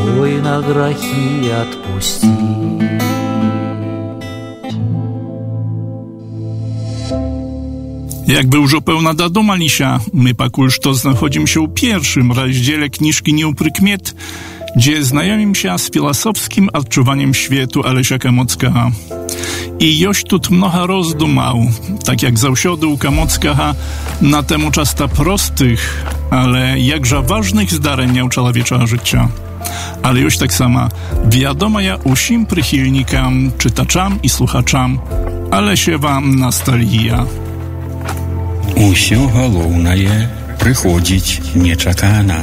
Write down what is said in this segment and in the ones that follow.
спокойно грахи отпустить. Jakby już pełna dadomalisia, my pakul to znachodzimy się w pierwszym rozdziale kniżki Nieupрykmet, gdzie znajomim się z filozofskim odczuwaniem światu Alesia Kamockaha. I joś tut mnoha rozdumał, tak jak zawsiody u Kamockaha, na temu często prostych, ale jakże ważnych zdarzeń człowiecza życia. Ale joś tak sama wiadoma ja usim przychylnikom, czytaczam i słuchaczam, Alesiewa nostalgia. Усё галоўнае прыходзіць нечакана.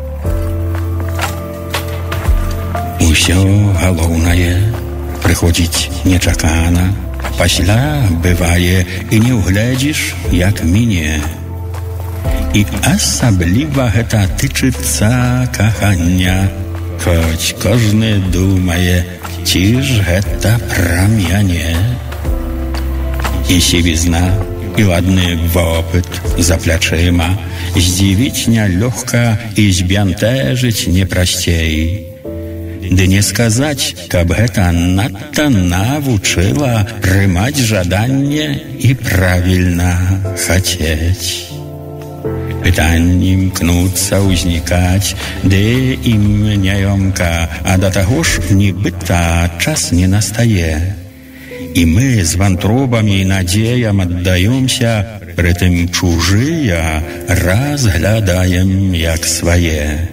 Усё галоўнае прыходзіць нечакана. Пасля бывае і не ўгледзіш, як міне. І асабліва гэта тычыцца кахання, хоць кожны думае, ці ж гэта пра мяне. І сівізна, і ладны вопыт за плячыма, здзівіць нялёгка і збянтэжыць не прасцей. Ды не сказаць, каб гэта надта навучыла прымаць жаданне і правільна хацець. Пытанні імкнуцца ўзнікаць, ды ім няёмка, а да таго ж нібыта час не настае. І мы з вантробамі і надзеям аддаёмся, прытым чужыя разглядаем як свае.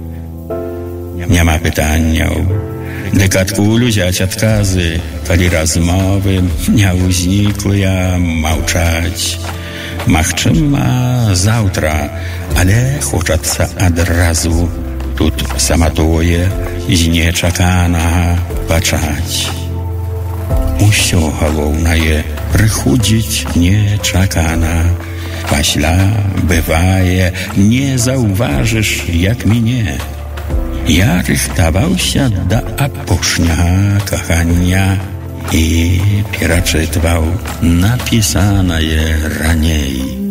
Няма пытанняў, дык адкуль узяць адказы, калі размовы няўзніклыя маўчаць. Магчыма, заўтра, але хочацца адразу тут саматое з нечаканага пачаць. Усё галоўнае прыходзіць нечакана. Пасля бывае, не заўважыш, як міне. Я рыхтаваўся да апошняга кахання і перачытваў напісанае раней.